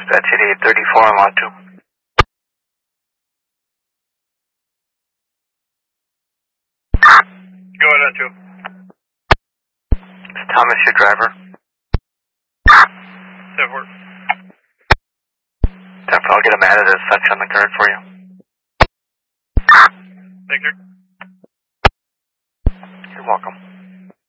Dispatch 8834 on lot 2. Go ahead on 2. Is Thomas your driver? 10-4. 10-4, I'll get him added as such on the card for you. Thank you. You're welcome.